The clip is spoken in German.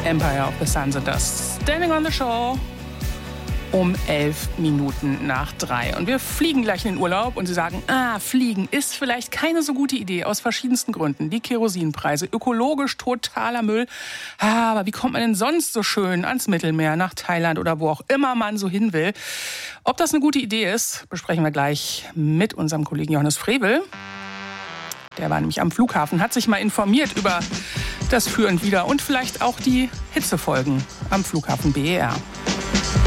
Empire of the Sun sind das. Standing on the Shore um 3:11. Und wir fliegen gleich in den Urlaub und Sie sagen, fliegen ist vielleicht keine so gute Idee aus verschiedensten Gründen. Die Kerosinpreise, ökologisch totaler Müll. Aber wie kommt man denn sonst so schön ans Mittelmeer, nach Thailand oder wo auch immer man so hin will? Ob das eine gute Idee ist, besprechen wir gleich mit unserem Kollegen Johannes Frevel. Der war nämlich am Flughafen, hat sich mal informiert über das Für und Wider und vielleicht auch die Hitzefolgen am Flughafen BER.